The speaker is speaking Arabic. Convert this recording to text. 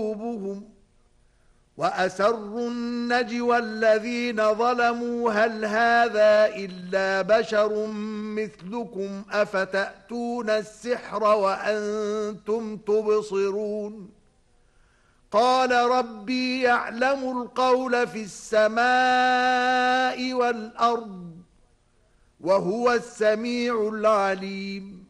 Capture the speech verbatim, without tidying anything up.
قلوبهم وأسروا النجوى الذين ظلموا هل هذا إلا بشر مثلكم أفتأتون السحر وأنتم تبصرون قال ربي يعلم القول في السماء والأرض وهو السميع العليم